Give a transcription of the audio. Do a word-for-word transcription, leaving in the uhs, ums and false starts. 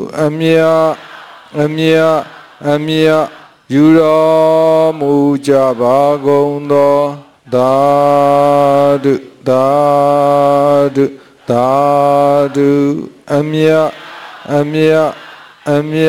အမြတ်အမြတ်အမြတ်ယူတော်မူကြပါကုန်သောသာဓုသာဓုသာဓုအမြတ်အမြတ်အမြ